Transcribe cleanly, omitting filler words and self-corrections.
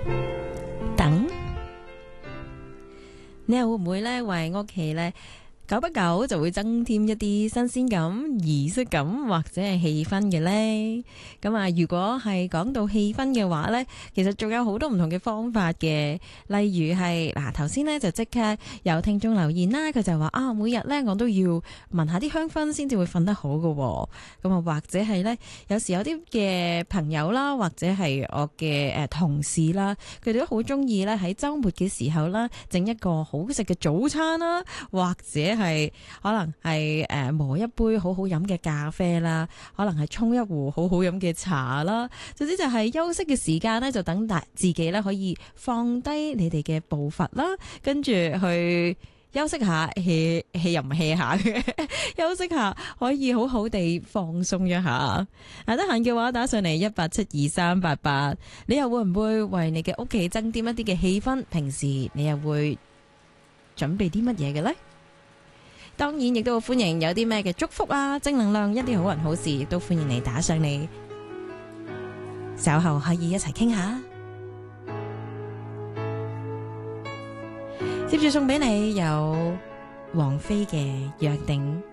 等，你又會唔會咧為屋企咧久不久就會增添一啲新鮮感、儀式感或者係氣氛嘅呢？咁啊，如果係講到氣氛嘅話呢，其實仲有好多唔同嘅方法嘅，例如係嗱，頭先呢就即刻有聽眾留言啦，佢就話啊，每日呢我都要聞下啲香薰先至會瞓得好㗎喎。咁啊，或者係呢，有時有啲嘅朋友啦，或者係我嘅同事啦，佢哋都好中意呢喺週末嘅時候啦，整一個好食嘅早餐啦，或者係可能係磨一杯好好飲嘅咖啡啦，可能係沖一壺好好飲嘅茶啦，總之就係休息嘅時間呢，就等大自己咧可以放低你哋嘅步伐啦，跟住去休息下，hea 又唔 hea 下嘅，休息下可以好好地放鬆一下。得閒嘅話打上嚟1872388，你又會唔會為你嘅屋企增添一啲嘅氣氛？平時你又會準備啲乜嘢嘅呢？當然亦都好歡迎有啲咩嘅祝福啊、正能量、一啲好人好事，亦都歡迎你打上嚟，稍後可以一齊傾下。接住送俾你有王菲嘅約定。